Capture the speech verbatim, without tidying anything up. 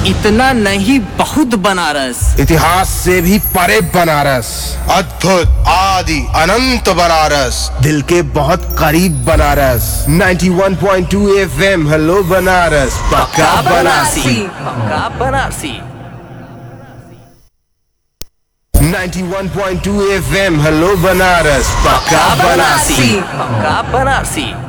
इतना नहीं बहुत बनारस, इतिहास से भी परे बनारस, अद्भुत आदि अनंत बनारस, दिल के बहुत करीब बनारस। इक्यानवे पॉइंट दो एफएम हेलो बनारस, पक्का बनारसी। पक्का बनारसी। इक्यानवे पॉइंट दो एफएम हेलो बनारस, पक्का बनारसी। पक्का बनारसी।